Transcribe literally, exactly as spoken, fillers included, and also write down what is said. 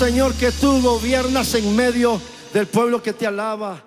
Señor, que tú gobiernas en medio del pueblo que te alaba.